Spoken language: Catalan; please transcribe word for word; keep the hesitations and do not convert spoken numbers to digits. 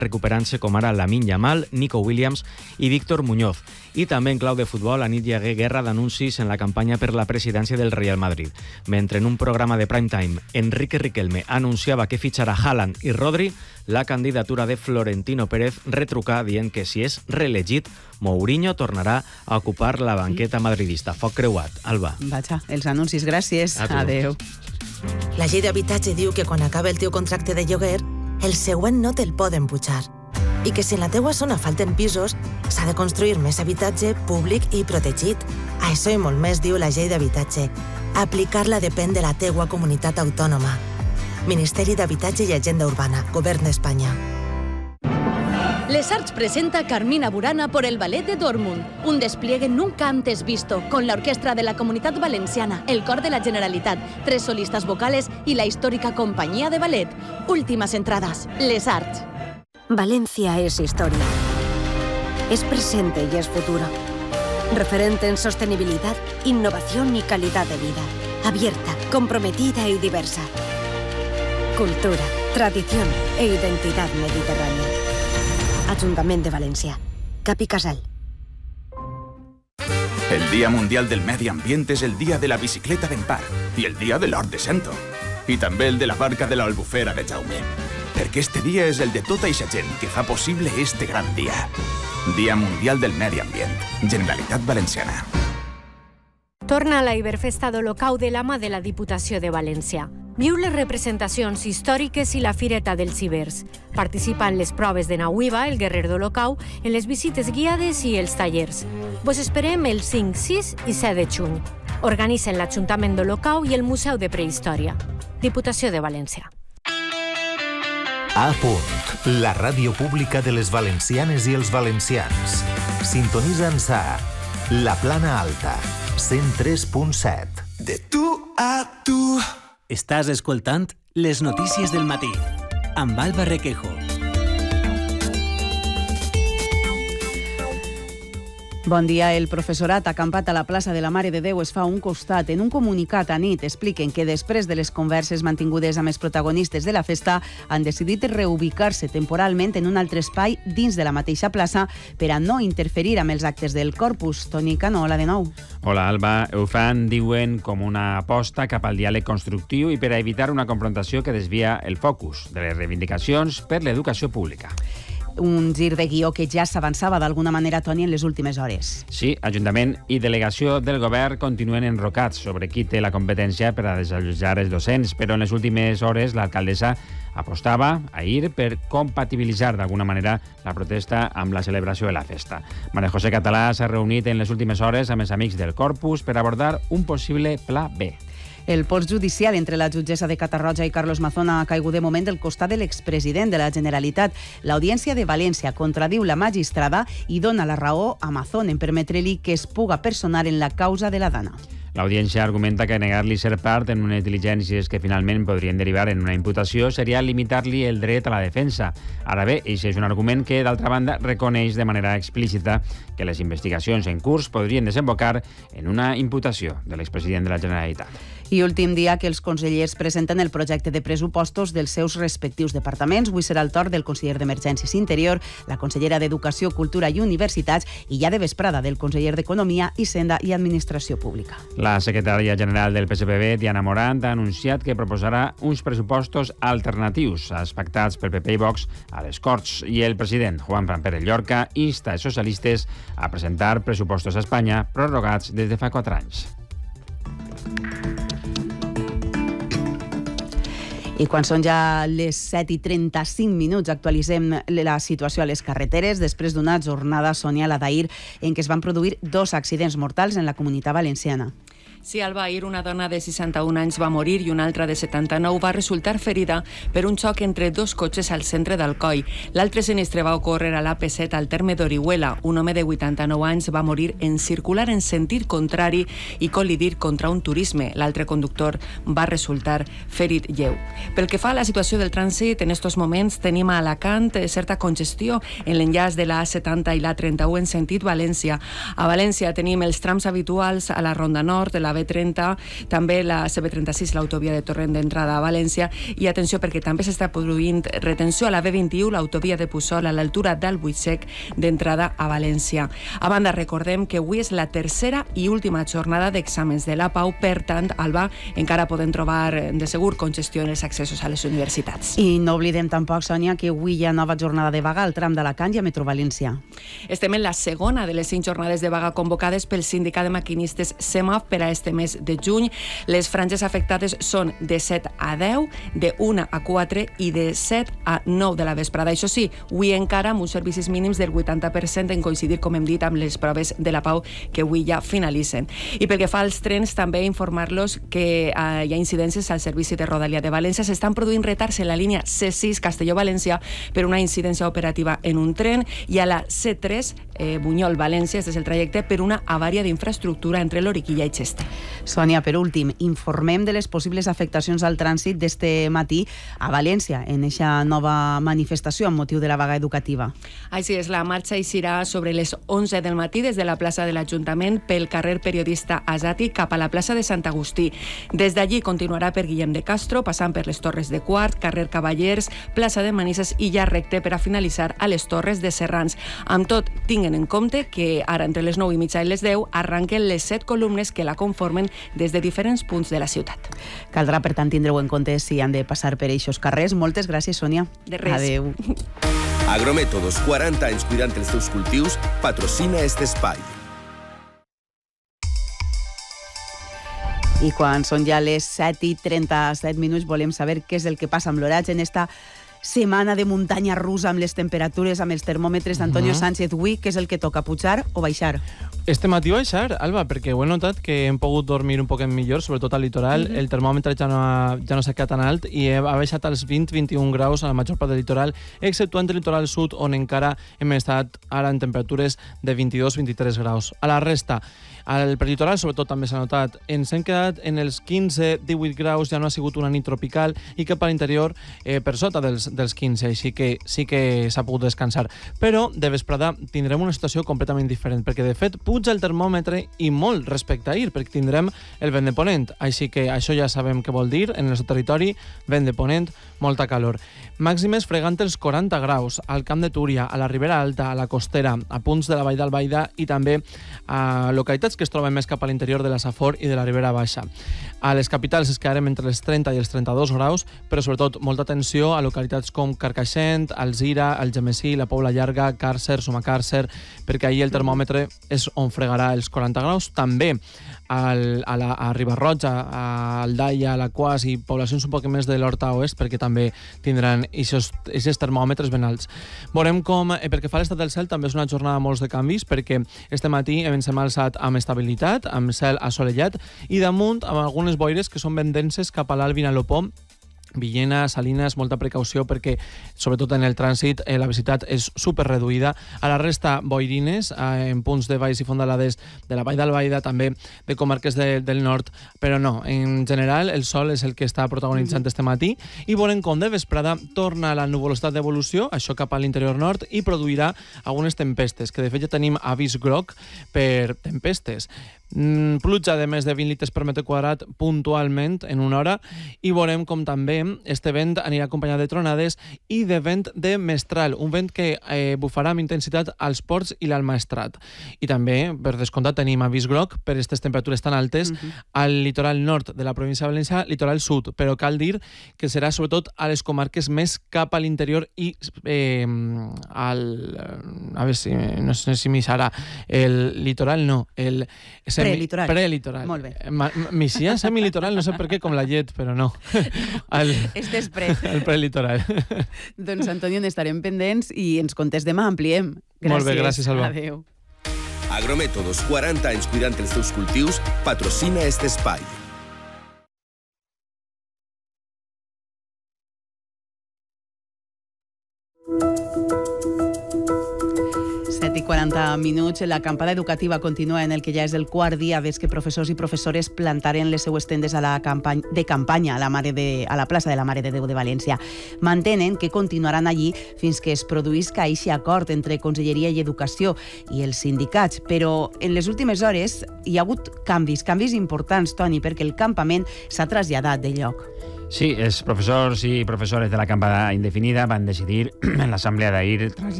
recuperant-se com ara Lamine Yamal, Nico Williams i Víctor Muñoz. I també en clau de futbol, a nit hi hagué guerra d'anuncis en la campanya per la presidència del Real Madrid. Mentre en un programa de prime time Enrique Riquelme anunciava que fitxarà Haaland i Rodri, la candidatura de Florentino Pérez retrucà dient que si és reelegit, Mourinho tornarà a ocupar la banqueta madridista. Foc creuat. Alba. Vaja, els anuncis, gràcies. Adéu. La llei d'habitatge diu que quan acaba el teu contracte de lloguer, el següent no te'l poden pujar. I que si en la teua zona falten pisos, s'ha de construir més habitatge públic i protegit. Això i molt més diu la llei d'habitatge. Aplicar-la depèn de la teua comunitat autònoma. Ministeri d'Habitatge i Agenda Urbana, Govern d'Espanya. Les Arts presenta Carmina Burana por el Ballet de Dortmund, un despliegue nunca antes visto, con la Orquestra de la Comunitat Valenciana, el Cor de la Generalitat, tres solistas vocales y la histórica Compañía de Ballet. Últimas entradas, Les Arts. Valencia es historia. Es presente y es futuro. Referente en sostenibilidad, innovación y calidad de vida. Abierta, comprometida y diversa. Cultura, tradición e identidad mediterránea. Ayuntamiento de Valencia. Capi Casal. El Día Mundial del Medi Ambient és el dia de la bicicleta d'en Par i el dia de l'Hort de Sento. I també el de la barca de l'Albufera de Jaume. Perquè este dia és el de tota eixa gent que fa possible este gran dia. Dia Mundial del Medi Ambient. Generalitat Valenciana. Torna a la Iberfesta d'Olocau de la mà de la Diputació de València. Viu les representacions històriques i la Fireta dels Cibers. Participa en les proves de Nauiva, el Guerrer d'Olocau, en les visites guiades i els tallers. Vos esperem el cinc, sis i set de juny. Organitzen l'Ajuntament d'Olocau i el Museu de Prehistòria. Diputació de València. A punt, la ràdio pública de les valencianes i els valencians. Sintonitza'ns a La Plana Alta, cent tres punt set. De tu a tu. Estàs escoltant les notícies del matí amb Alba Requejo. Bon dia. El professorat acampat a la plaça de la Mare de Déu es fa un costat. En un comunicat a nit expliquen que després de les converses mantingudes amb els protagonistes de la festa han decidit reubicar-se temporalment en un altre espai dins de la mateixa plaça per a no interferir amb els actes del Corpus. Toni Cano, hola de nou. Hola, Alba. Ho fan, diuen, com una aposta cap al diàleg constructiu i per a evitar una confrontació que desvia el focus de les reivindicacions per l'educació pública. Un gir de guió que ja s'avançava d'alguna manera, Toni, en les últimes hores. Sí, Ajuntament i delegació del govern continuen enrocats sobre qui té la competència per a desallotjar els docents, però en les últimes hores l'alcaldessa apostava ahir per compatibilitzar d'alguna manera la protesta amb la celebració de la festa. Maria José Català s'ha reunit en les últimes hores amb els amics del Corpus per abordar un possible pla B. El pols judicial entre la jutgessa de Catarroja i Carlos Mazón ha caigut de moment del costat de l'expresident de la Generalitat. L'Audiència de València contradiu la magistrada i dona la raó a Mazón en permetre-li que es puga personar en la causa de la dana. L'Audiència argumenta que negar-li ser part en unes diligències que finalment podrien derivar en una imputació seria limitar-li el dret a la defensa. Ara bé, això és un argument que, d'altra banda, reconeix de manera explícita que les investigacions en curs podrien desembocar en una imputació de l'expresident de la Generalitat. I últim dia que els consellers presenten el projecte de pressupostos dels seus respectius departaments. Avui serà el torn del conseller d'Emergències Interior, la consellera d'Educació, Cultura i Universitats i ja de vesprada del conseller d'Economia, Hisenda i Administració Pública. La secretària general del P S P B, Diana Morant, ha anunciat que proposarà uns pressupostos alternatius als pactats pel P P i Vox a les Corts i el president, Juan Fran Pérez Llorca, insta els socialistes a presentar pressupostos a Espanya prorrogats des de fa quatre anys. I quan són ja les set i trenta-cinc minuts actualitzem la situació a les carreteres després d'una jornada soñada d'ahir en què es van produir dos accidents mortals en la Comunitat Valenciana. Sí, Alba, ahir una dona de seixanta-un anys va morir i una altra de setanta-nou va resultar ferida per un xoc entre dos cotxes al centre d'Alcoi. L'altre sinistre va ocórrer a l'A P set al terme d'Orihuela. Un home de vuitanta-nou anys va morir en circular en sentit contrari i col·lidir contra un turisme. L'altre conductor va resultar ferit lleu. Pel que fa a la situació del trànsit, en estos moments tenim a Alacant certa congestió en l'enllaç de la A setanta i la trenta-u en sentit València. A València tenim els trams habituals a la Ronda Nord, la la B trenta, també la C B trenta-sis, l'autovia de Torrent d'entrada a València, i atenció perquè també s'està produint retenció a la B vint-i-u, l'autovia de Puçol, a l'altura del Buixec d'entrada a València. A banda, recordem que avui és la tercera i última jornada d'exàmens de la Pau, per tant, Alba, encara poden trobar de segur congestió en els accessos a les universitats. I no oblidem tampoc, Sònia, que avui hi ha nova jornada de vaga al tram de Alacant i a Metro València. Estem en la segona de les cinc jornades de vaga convocades pel sindicat de maquinistes SEMAF per a este mes de juny. Les franges afectades són de set a deu, de una a quatre i de set a nou de la vesprada. Això sí, avui encara amb uns servicis mínims del vuitanta per cent en coincidir, com hem dit, amb les proves de la Pau que avui ja finalitzen. I pel que fa als trens, també informar-los que eh, hi ha incidències al servici de Rodalia de València. S'estan produint retards en la línia C sis Castelló-València per una incidència operativa en un tren, i a la C tres eh, Bunyol-València, este és el trajecte, per una avària d'infraestructura entre Loriquilla i Xeste. Sònia, per últim, informem de les possibles afectacions al trànsit d'este matí a València en aquesta nova manifestació amb motiu de la vaga educativa. Així és, la marxa eixirà sobre les onze del matí des de la plaça de l'Ajuntament pel carrer Periodista Asati cap a la plaça de Sant Agustí. Des d'allí continuarà per Guillem de Castro, passant per les Torres de Quart, carrer Cavallers, plaça de Manises i ja recte per a finalitzar a les Torres de Serrans. Amb tot, tinguen en compte que ara entre les nou i mitja i les deu arranquen les set columnes que la conformen des de diferents punts de la ciutat. Caldrà, per tant, tindreu en compte si han de passar per eixos carrers. Moltes gràcies, Sònia. De res. Adéu. Agrométodos, quaranta anys cuidant els teus cultius, patrocina este espai. I quan són ja les set i trenta-set minuts volem saber què és el que passa amb l'oratge en esta setmana de muntanya russa amb les temperatures, amb els termòmetres d'Antonio uh -huh. Sánchez. Avui, què és el que toca, pujar o baixar? Este matí baixar, Alba, perquè ho he notat que hem pogut dormir un poc millor, sobretot al litoral. Uh -huh. El termòmetre ja no, ha, ja no s'ha quedat tan alt i ha baixat als vint a vint i un graus a la major part del litoral, exceptuant el litoral sud, on encara hem estat ara en temperatures de vint-i-dos a vint-i-tres graus. A la resta, al prelitoral sobretot també s'ha notat. Ens hem quedat en els quinze a divuit graus, ja no ha sigut una nit tropical, i cap a l'interior eh, per sota dels, dels quinze, així que sí que s'ha pogut descansar. Però de vesprada tindrem una situació completament diferent, perquè de fet puja el termòmetre i molt respecte a ahir, perquè tindrem el vent de ponent, així que això ja sabem què vol dir en el nostre territori, vent de ponent, molta calor. Màximes fregant els quaranta graus al Camp de Túria, a la Ribera Alta, a la Costera, a punts de la Vall d'Albaida i també a localitats que es troben més cap a l'interior de la Safor i de la Ribera Baixa. A les capitals es quedarem entre els trenta i els trenta-dos graus, però sobretot molta atenció a localitats com Carcaixent, Alzira, Algemesí, la Pobla Llarga, Càrcer, Sumacàrcer, perquè ahir el termòmetre és on fregarà els quaranta graus. També al, a, la, a Ribarroja, a Aldaia, a la Quas i poblacions un poc més de l'Horta Oest, perquè també tindran aquests termòmetres ben alts. Veurem com, eh, perquè fa l'estat del cel, també és una jornada amb molts de canvis, perquè este matí ens hem alçat amb estabilitat, amb cel assolellat, i damunt amb algunes boires que són ben denses cap a l'alt Vinalopó, Villena, Salines, molta precaució perquè, sobretot en el trànsit, eh, la visitat és super reduïda. A la resta, boirines, eh, en punts de valls i fondalades de la Vall d'Albaida, també de comarques de, del nord, però no, en general el sol és el que està protagonitzant este matí, i veurem com de vesprada torna la nuvolositat d'evolució, això cap a l'interior nord, i produirà algunes tempestes, que de fet ja tenim avís groc per tempestes. Mm, pluja de més de vint litres per metre quadrat puntualment en una hora, i veurem com també este vent anirà acompanyat de tronades i de vent de mestral, un vent que eh, bufarà amb intensitat als ports i l'Alt Maestrat. I també, per descomptat, tenim avís groc per aquestes temperatures tan altes uh-huh. al litoral nord de la província de València, litoral sud, però cal dir que serà sobretot a les comarques més cap a l'interior i eh, al... a veure si, no sé si m'hi serà el litoral, no, el Prelitoral. Prelitoral. Molt bé. Mixia, semilitoral, no sé per què, com la llet, però no. El, este és pre. El prelitoral. Doncs, Antonio, n'estarem pendents i ens contes demà, ampliem. Gràcies. Molt bé, gràcies, Alba. Adéu. Agrométodos, quaranta anys cuidant els teus cultius, patrocina este espai. set i quaranta quaranta minuts. L'acampada educativa continua en el que ja és el quart dia des que professors i professores plantaren les seues tendes a la campanya, de campanya a la, Mare de, a la plaça de la Mare de Déu de València. Mantenen que continuaran allí fins que es produïsca aquest acord entre Conselleria i Educació i els sindicats. Però en les últimes hores hi ha hagut canvis, canvis importants, Toni, perquè el campament s'ha traslladat de lloc. Sí, els professors i professores de la campada indefinida van decidir en l'assemblea d'ahir traslladar